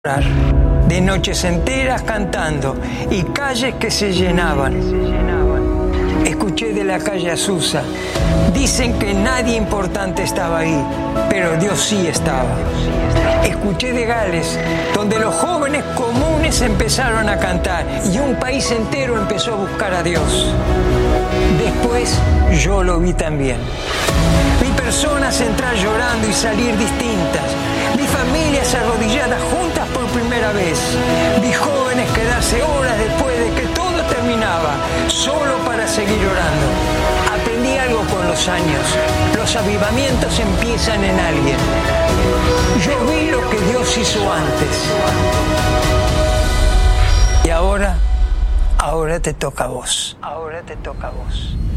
de noches enteras cantando y calles que se llenaban. Escuché de la calle Azusa, dicen que nadie importante estaba ahí, pero Dios sí estaba. Escuché de Gales, donde los jóvenes comunes empezaron a cantar y un país entero empezó a buscar a Dios. Después yo lo vi también. Vi personas entrar llorando y salir distintas. Vi familias arrodilladas juntas por primera vez. Vi jóvenes quedarse horas después de que todo terminaba, solo para seguir orando. Aprendí algo con los años. Los avivamientos empiezan en alguien. Yo vi lo que Dios hizo antes. Y ahora te toca a vos. Ahora te toca a vos.